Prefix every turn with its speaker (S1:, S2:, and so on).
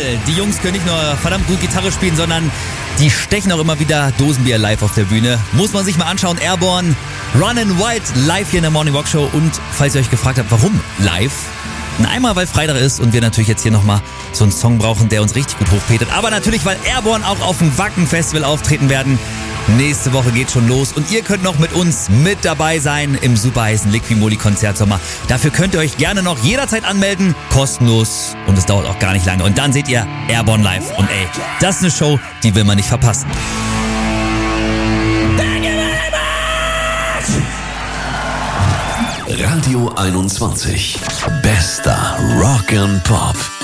S1: Die Jungs können nicht nur verdammt gut Gitarre spielen, sondern die stechen auch immer wieder Dosenbier live auf der Bühne. Muss man sich mal anschauen. Airborne, Runnin' Wild live hier in der Morning Rock Show. Und falls ihr euch gefragt habt, warum live? Einmal, weil Freitag ist und wir natürlich jetzt hier nochmal so einen Song brauchen, der uns richtig gut hochpetet. Aber natürlich, weil Airborne auch auf dem Wacken Festival auftreten werden. Nächste Woche geht schon los und ihr könnt noch mit uns mit dabei sein im super heißen Liquimoli Konzertsommer. Dafür könnt ihr euch gerne noch jederzeit anmelden, kostenlos und es dauert auch gar nicht lange. Und dann seht ihr Airborne live und ey, das ist eine Show, die will man nicht verpassen.
S2: Radio 21. Bester Rock and Pop.